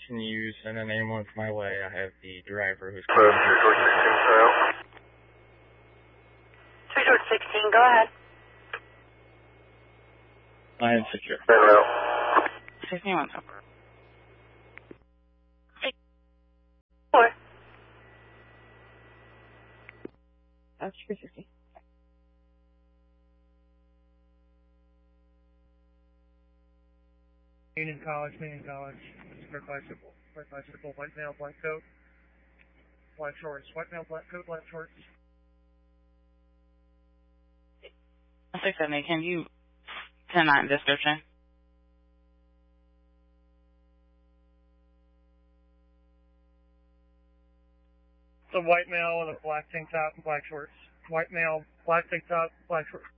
Can you send an ambulance my way? I have the driver who's Hello, coming. 3 George 16, go ahead. Line secure. Hello. 61. 4. That's 360. Union College. Red bicycle, white male, black coat, black shorts, white male, black coat, black shorts. 670, can you send that description? It's a white male with a black tank top and black shorts. White male, black tank top, black shorts.